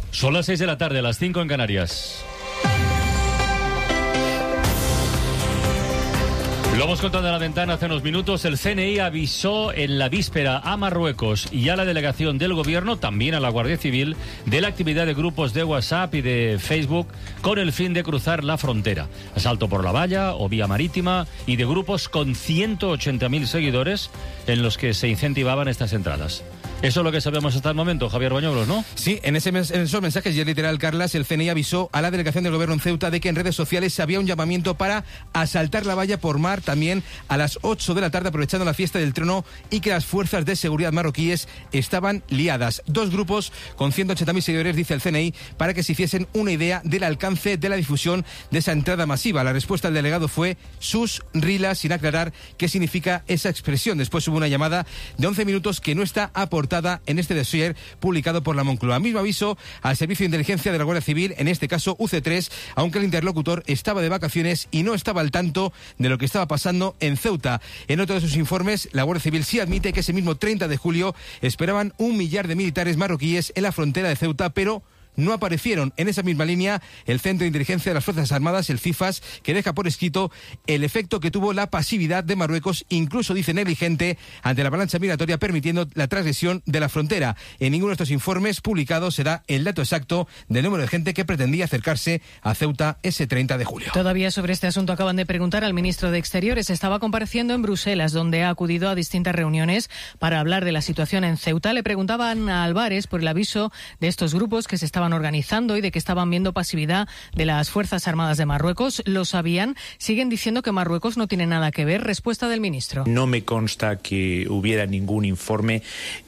Son las 6 de la tarde, las 5 en Canarias. Lo hemos contado en la ventana hace unos minutos. El CNI avisó en la víspera a Marruecos y a la delegación del gobierno, también a la Guardia Civil, de la actividad de grupos de WhatsApp y de Facebook con el fin de cruzar la frontera. Asalto por la valla o vía marítima y de grupos con 180.000 seguidores en los que se incentivaban estas entradas. Eso es lo que sabemos hasta el momento, Javier Bañuelos, ¿no? Sí, en esos mensajes, y es literal, Carlas, el CNI avisó a la delegación del gobierno en Ceuta de que en redes sociales había un llamamiento para asaltar la valla por mar también a las 8 de la tarde, aprovechando la fiesta del trono, y que las fuerzas de seguridad marroquíes estaban liadas. Dos grupos con 180.000 seguidores, dice el CNI, para que se hiciesen una idea del alcance de la difusión de esa entrada masiva. La respuesta del delegado fue sus rilas, sin aclarar qué significa esa expresión. Después hubo una llamada de 11 minutos que no está aportada en este dossier publicado por la Moncloa. Mismo aviso al Servicio de Inteligencia de la Guardia Civil, en este caso UC3, aunque el interlocutor estaba de vacaciones y no estaba al tanto de lo que estaba pasando en Ceuta. En otro de sus informes, la Guardia Civil sí admite que ese mismo 30 de julio esperaban 1 millar de militares marroquíes en la frontera de Ceuta, pero no aparecieron. En esa misma línea, el Centro de Inteligencia de las Fuerzas Armadas, el CIFAS, que deja por escrito el efecto que tuvo la pasividad de Marruecos, incluso dice negligente, ante la avalancha migratoria, permitiendo la transgresión de la frontera. En ninguno de estos informes publicados se da el dato exacto del número de gente que pretendía acercarse a Ceuta ese 30 de julio. Todavía sobre este asunto acaban de preguntar al ministro de Exteriores. Estaba compareciendo en Bruselas, donde ha acudido a distintas reuniones para hablar de la situación en Ceuta. Le preguntaban a Álvarez por el aviso de estos grupos que se estaban organizando y de que estaban viendo pasividad de las Fuerzas Armadas de Marruecos. ¿Lo sabían? Siguen diciendo que Marruecos no tiene nada que ver. Respuesta del ministro. No me consta que hubiera ningún informe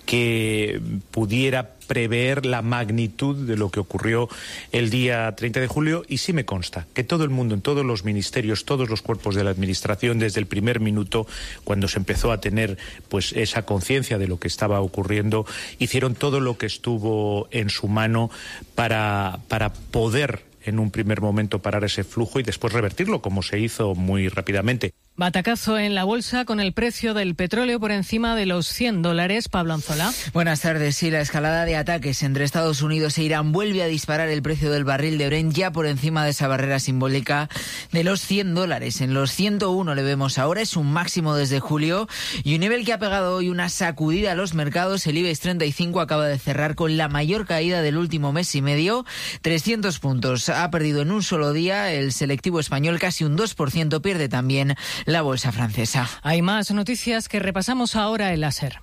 que pudiera prever la magnitud de lo que ocurrió el día 30 de julio y sí me consta que todo el mundo, en todos los ministerios, todos los cuerpos de la administración, desde el primer minuto, cuando se empezó a tener pues esa conciencia de lo que estaba ocurriendo, hicieron todo lo que estuvo en su mano para poder en un primer momento parar ese flujo y después revertirlo, como se hizo muy rápidamente. Batacazo en la bolsa con el precio del petróleo por encima de los $100. Pablo Anzola. Buenas tardes. Sí, la escalada de ataques entre Estados Unidos e Irán vuelve a disparar el precio del barril de Brent ya por encima de esa barrera simbólica de los $100. En los 101 le vemos ahora, es un máximo desde julio y un nivel que ha pegado hoy una sacudida a los mercados. El IBEX 35 acaba de cerrar con la mayor caída del último mes y medio, 300 puntos. Ha perdido en un solo día el selectivo español casi un 2%, pierde también la bolsa francesa. Hay más noticias que repasamos ahora en la SER.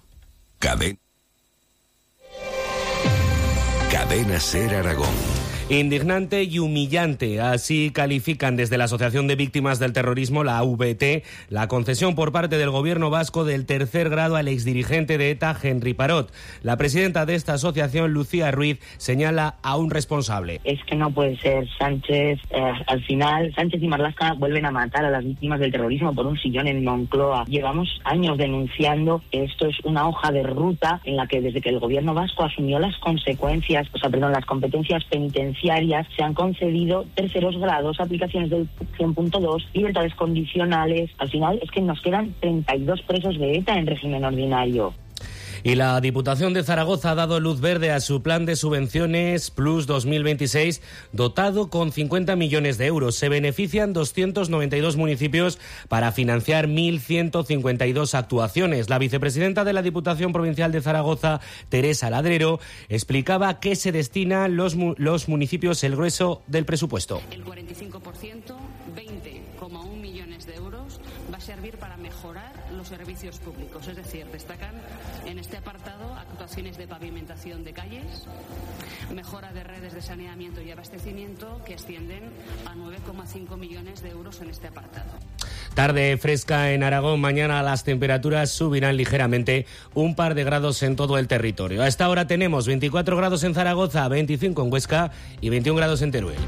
Cadena SER Aragón. Indignante y humillante, así califican desde la Asociación de Víctimas del Terrorismo, la AVT, la concesión por parte del gobierno vasco del tercer grado al exdirigente de ETA, Henry Parot. La presidenta de esta asociación, Lucía Ruiz, señala a un responsable. Es que no puede ser Sánchez, al final Sánchez y Marlaska vuelven a matar a las víctimas del terrorismo por un sillón en Moncloa. Llevamos años denunciando que esto es una hoja de ruta en la que desde que el gobierno vasco asumió las competencias penitenciarias, se han concedido terceros grados, aplicaciones del 100.2, libertades condicionales. Al final es que nos quedan 32 presos de ETA en régimen ordinario. Y la Diputación de Zaragoza ha dado luz verde a su plan de subvenciones Plus 2026, dotado con 50 millones de euros. Se benefician 292 municipios para financiar 1.152 actuaciones. La vicepresidenta de la Diputación Provincial de Zaragoza, Teresa Ladrero, explicaba a qué se destinan los municipios el grueso del presupuesto. El 45%, 20,1 millones de euros, va a servir para mejorar los servicios públicos. Es decir, destacan en este apartado actuaciones de pavimentación de calles, mejora de redes de saneamiento y abastecimiento que ascienden a 9,5 millones de euros en este apartado. Tarde fresca en Aragón. Mañana las temperaturas subirán ligeramente, un par de grados en todo el territorio. A esta hora tenemos 24 grados en Zaragoza, 25 en Huesca y 21 grados en Teruel.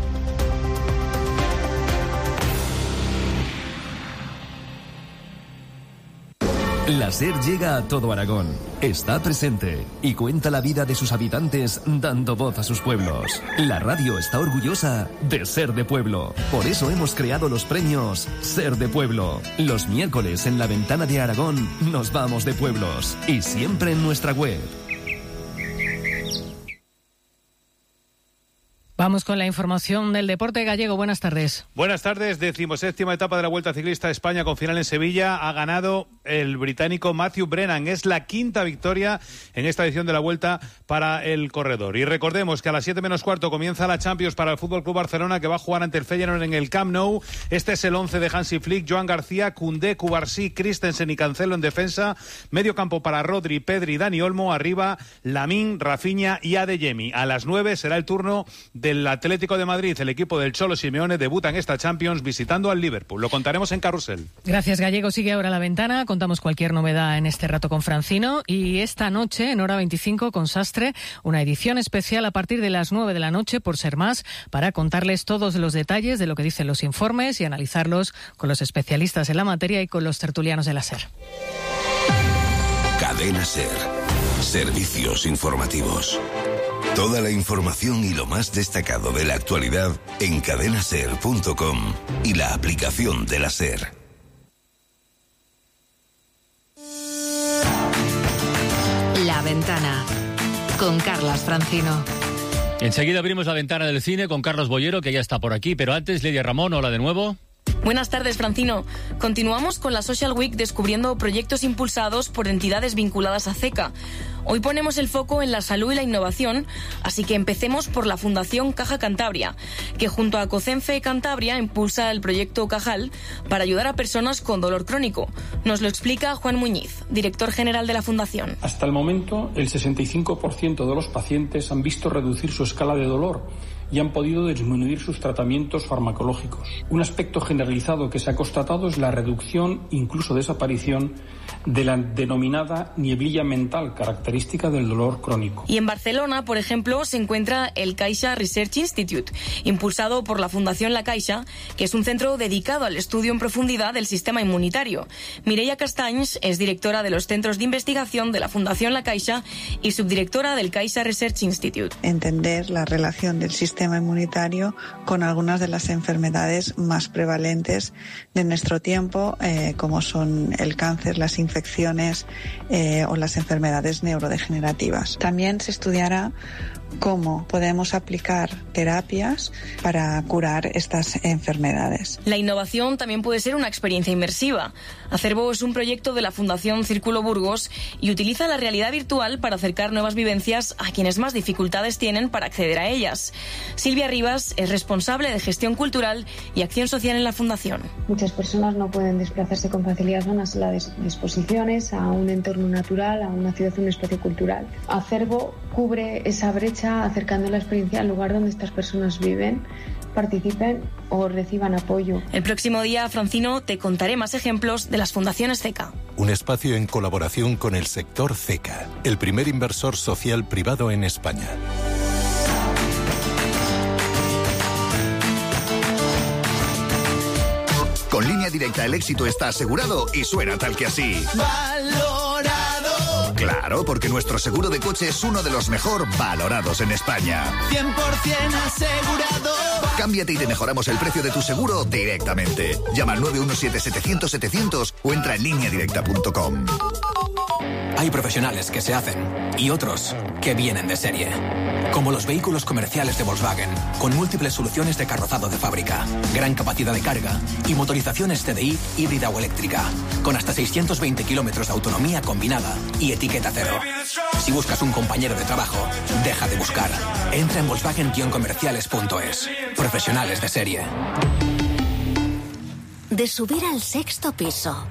La SER llega a todo Aragón, está presente y cuenta la vida de sus habitantes dando voz a sus pueblos. La radio está orgullosa de ser de pueblo. Por eso hemos creado los premios Ser de Pueblo. Los miércoles en la ventana de Aragón nos vamos de pueblos y siempre en nuestra web. Vamos con la información del deporte gallego. Buenas tardes. Buenas tardes. 17ª etapa de la Vuelta Ciclista a España con final en Sevilla. Ha ganado el británico Matthew Brennan. Es la quinta victoria en esta edición de la Vuelta para el corredor. Y recordemos que a las 7 menos cuarto comienza la Champions para el Fútbol Club Barcelona, que va a jugar ante el Feyenoord en el Camp Nou. Este es el 11 de Hansi Flick: Joan García, Koundé, Cubarsí, Christensen y Cancelo en defensa. Medio campo para Rodri, Pedri, Dani Olmo. Arriba Lamine, Rafinha y Adeyemi. A las 9 será el turno del Atlético de Madrid. El equipo del Cholo Simeone debuta en esta Champions visitando al Liverpool. Lo contaremos en Carrusel. Gracias, Gallego. Sigue ahora La Ventana. Contamos cualquier novedad en este rato con Francino. Y esta noche, en hora 25, con Sastre, una edición especial a partir de las 9 de la noche, por ser más, para contarles todos los detalles de lo que dicen los informes y analizarlos con los especialistas en la materia y con los tertulianos de la SER. Cadena SER. Servicios informativos. Toda la información y lo más destacado de la actualidad en cadenaser.com y la aplicación de la SER. La Ventana, con Carlas Francino. Enseguida abrimos la ventana del cine con Carlos Boyero, que ya está por aquí, pero antes, Lidia Ramón, hola de nuevo. Buenas tardes, Francino. Continuamos con la Social Week descubriendo proyectos impulsados por entidades vinculadas a CECA. Hoy ponemos el foco en la salud y la innovación, así que empecemos por la Fundación Caja Cantabria, que junto a COCENFE Cantabria impulsa el proyecto Cajal para ayudar a personas con dolor crónico. Nos lo explica Juan Muñiz, director general de la Fundación. Hasta el momento, el 65% de los pacientes han visto reducir su escala de dolor y han podido disminuir sus tratamientos farmacológicos. Un aspecto generalizado que se ha constatado es la reducción, incluso desaparición, de la denominada nieblilla mental, característica del dolor crónico. Y en Barcelona, por ejemplo, se encuentra el Caixa Research Institute, impulsado por la Fundación La Caixa, que es un centro dedicado al estudio en profundidad del sistema inmunitario. Mireia Castanys es directora de los centros de investigación de la Fundación La Caixa y subdirectora del Caixa Research Institute. Entender la relación del sistema inmunitario con algunas de las enfermedades más prevalentes de nuestro tiempo, como son el cáncer, las infecciones o las enfermedades neurodegenerativas. También se estudiará cómo podemos aplicar terapias para curar estas enfermedades. La innovación también puede ser una experiencia inmersiva. Acervo es un proyecto de la Fundación Círculo Burgos y utiliza la realidad virtual para acercar nuevas vivencias a quienes más dificultades tienen para acceder a ellas. Silvia Rivas es responsable de gestión cultural y acción social en la Fundación. Muchas personas no pueden desplazarse con facilidad a una sala de exposiciones, a un entorno natural, a una ciudad, un espacio cultural. Acervo cubre esa brecha acercando la experiencia al lugar donde estas personas viven, participen o reciban apoyo. El próximo día, Francino, te contaré más ejemplos de las fundaciones CECA. Un espacio en colaboración con el sector CECA, el primer inversor social privado en España. Con Línea Directa el éxito está asegurado y suena tal que así. ¡Valorado! Claro, porque nuestro seguro de coche es uno de los mejor valorados en España. 100% asegurado. Cámbiate y te mejoramos el precio de tu seguro directamente. Llama al 917-700-700 o entra en lineadirecta.com. Hay profesionales que se hacen y otros que vienen de serie. Como los vehículos comerciales de Volkswagen, con múltiples soluciones de carrozado de fábrica, gran capacidad de carga y motorizaciones TDI híbrida o eléctrica, con hasta 620 kilómetros de autonomía combinada y etiqueta cero. Si buscas un compañero de trabajo, deja de buscar. Entra en Volkswagen-comerciales.es. Profesionales de serie. De subir al sexto piso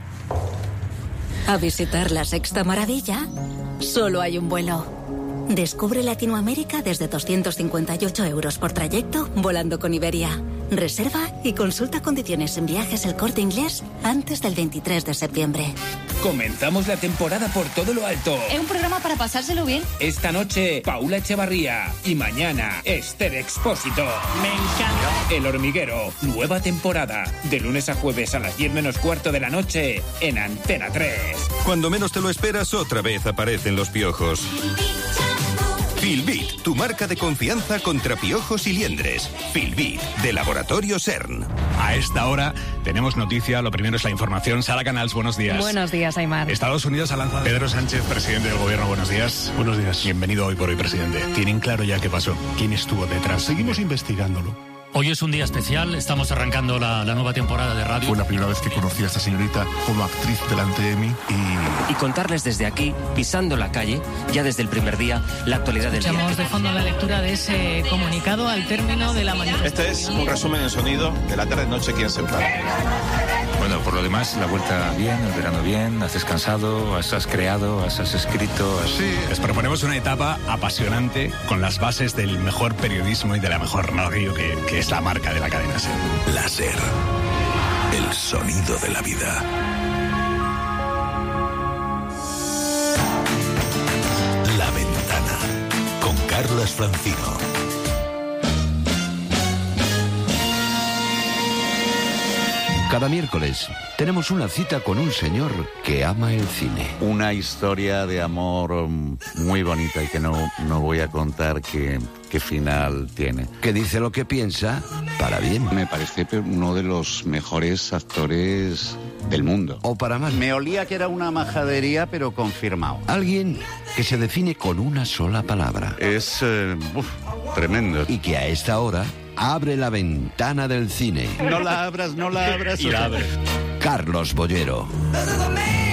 a visitar la sexta maravilla, solo hay un vuelo. Descubre Latinoamérica desde 258 euros por trayecto volando con Iberia. Reserva y consulta condiciones en Viajes El Corte Inglés antes del 23 de septiembre. Comenzamos la temporada por todo lo alto. Es un programa para pasárselo bien. Esta noche, Paula Echevarría. Y mañana, Esther Expósito. Me encanta. El Hormiguero, nueva temporada. De lunes a jueves a las 10 menos cuarto de la noche en Antena 3. Cuando menos te lo esperas, otra vez aparecen los piojos. Filbit, tu marca de confianza contra piojos y liendres. Filbit, de Laboratorio CERN. A esta hora tenemos noticia. Lo primero es la información. Sara Canals, buenos días. Buenos días, Aymar. Estados Unidos ha lanzado... Pedro Sánchez, presidente del gobierno, buenos días. Buenos días. Bienvenido Hoy por Hoy, presidente. ¿Tienen claro ya qué pasó? ¿Quién estuvo detrás? Seguimos investigándolo. Hoy es un día especial, estamos arrancando la nueva temporada de radio. Fue la primera vez que conocí a esta señorita como actriz delante de mí y contarles desde aquí, pisando la calle, ya desde el primer día, la actualidad del día. Escuchamos de fondo la lectura de ese comunicado al término de la manifestación. Este es un resumen en sonido de la tarde-noche aquí en Ceuta. Bueno, por lo demás, la vuelta bien, el verano bien, has descansado, has creado, has escrito. Sí, les proponemos una etapa apasionante con las bases del mejor periodismo y de la mejor radio que es la marca de la cadena SER. La SER, el sonido de la vida. La Ventana, con Carlas Francino. Cada miércoles tenemos una cita con un señor que ama el cine. Una historia de amor muy bonita y que no voy a contar qué final tiene. Que dice lo que piensa para bien. Me parece uno de los mejores actores del mundo. O para mal. Me olía que era una majadería, pero confirmado. Alguien que se define con una sola palabra. Es tremendo. Y que a esta hora abre la ventana del cine. No la abras. Y la abre. Carlos Bollero.